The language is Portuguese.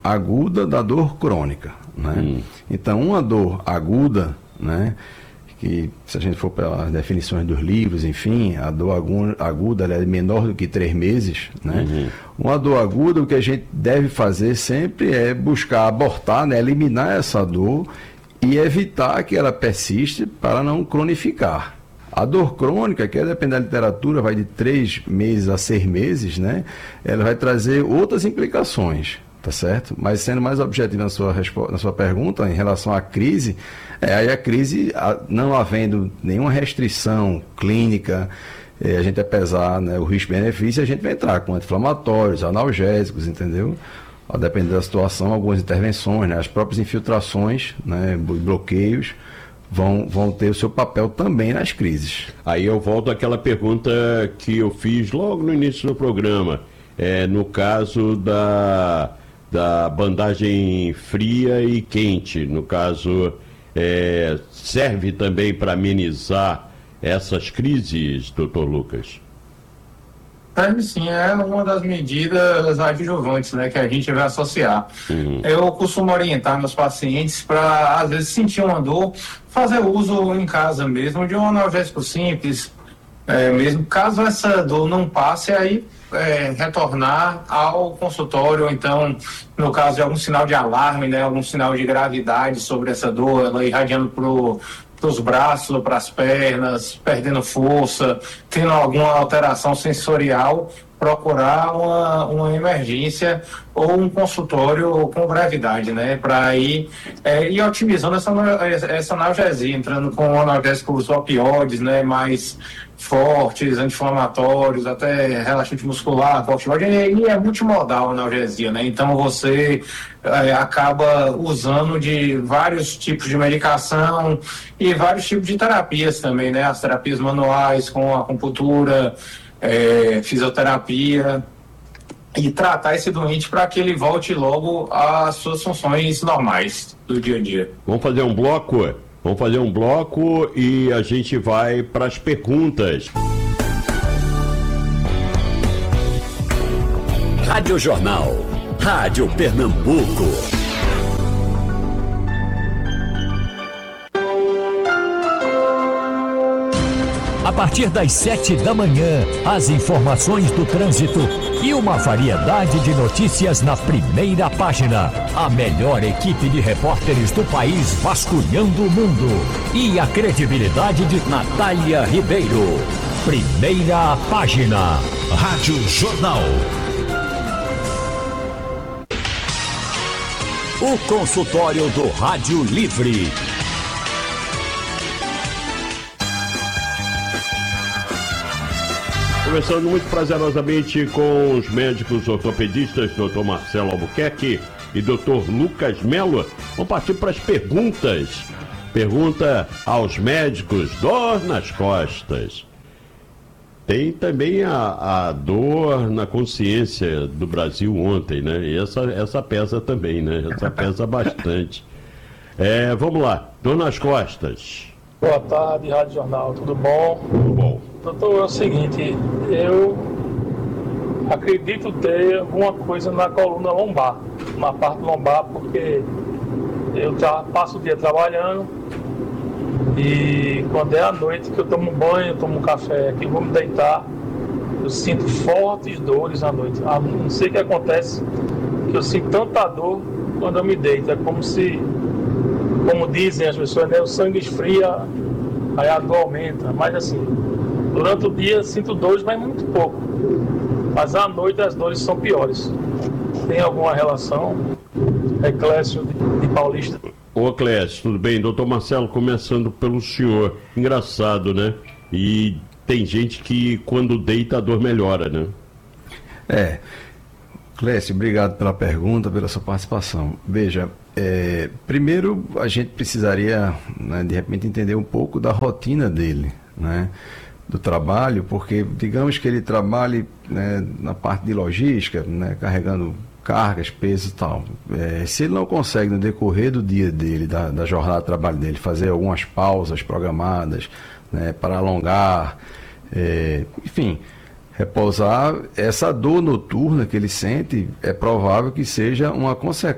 aguda da dor crônica, né? Então, uma dor aguda, né, que se a gente for pelas definições dos livros, enfim, a dor aguda ela é menor do que 3 meses, né? Uma dor aguda, o que a gente deve fazer sempre é buscar abortar, né, eliminar essa dor e evitar que ela persiste para não cronificar. A dor crônica, que depende da literatura, vai de 3 meses a 6 meses, né? Ela vai trazer outras implicações, tá certo? Mas sendo mais objetivo na sua pergunta, em relação à crise, aí a crise, não havendo nenhuma restrição clínica, a gente vai pesar, né, o risco-benefício, a gente vai entrar com anti-inflamatórios, analgésicos, entendeu? A depender da situação, algumas intervenções, né? As próprias infiltrações, né, bloqueios, vão ter o seu papel também nas crises. Aí eu volto àquela pergunta que eu fiz logo no início do programa, no caso da bandagem fria e quente, no caso, serve também para amenizar essas crises, doutor Lucas? Serve sim, é uma das medidas adjuvantes, né, que a gente vai associar. Eu costumo orientar meus pacientes para, às vezes, sentir uma dor, fazer uso em casa mesmo de um analgésico simples, mesmo caso essa dor não passe, aí retornar ao consultório, ou então, no caso de algum sinal de alarme, né, algum sinal de gravidade sobre essa dor, ela irradiando para os braços ou para as pernas, perdendo força, tendo alguma alteração sensorial, procurar uma emergência ou um consultório com gravidade, né? Para ir otimizando essa analgesia, entrando com analgésicos opioides, né? Mais fortes, anti-inflamatórios, até relaxante muscular, corticoide, e é multimodal a analgesia, né? Então você acaba usando de vários tipos de medicação e vários tipos de terapias também, né? As terapias manuais com acupuntura, fisioterapia, e tratar esse doente para que ele volte logo às suas funções normais do dia a dia. Vamos fazer um bloco? Vamos fazer um bloco e a gente vai para as perguntas. Rádio Jornal, Rádio Pernambuco. A partir das 7 da manhã, as informações do trânsito e uma variedade de notícias na primeira página. A melhor equipe de repórteres do país vasculhando o mundo. E a credibilidade de Natália Ribeiro. Primeira página. Rádio Jornal. O consultório do Rádio Livre. Conversando muito prazerosamente com os médicos ortopedistas, Dr. Marcelo Albuquerque e Dr. Lucas Melo. Vamos partir para as perguntas. Pergunta aos médicos: dor nas costas. Tem também a dor na consciência do Brasil ontem, né? E essa pesa também, né? Essa pesa bastante. Vamos lá, dor nas costas. Boa tarde, Rádio Jornal, tudo bom? Tudo bom. Doutor, é o seguinte, eu acredito ter alguma coisa na coluna lombar, na parte lombar, porque eu passo o dia trabalhando e quando é à noite que eu tomo banho, tomo um café, que vou me deitar, eu sinto fortes dores à noite. Não sei o que acontece, que eu sinto tanta dor quando eu me deito. É como se, como dizem as pessoas, né, o sangue esfria, aí a dor aumenta. Mas assim, durante o dia sinto dores, mas muito pouco. Mas à noite as dores são piores. Tem alguma relação? Clécio de Paulista. Ô Clécio, tudo bem? Doutor Marcelo, começando pelo senhor. Engraçado, né? E tem gente que quando deita a dor melhora, né? Clécio, obrigado pela pergunta, pela sua participação. Veja, primeiro a gente precisaria, né, de repente entender um pouco da rotina dele, né, do trabalho, porque digamos que ele trabalhe, né, na parte de logística, né, carregando cargas, pesos e tal. Se ele não consegue no decorrer do dia dele, da jornada de trabalho dele, fazer algumas pausas programadas, né, para alongar, enfim, repousar, essa dor noturna que ele sente é provável que seja uma consequência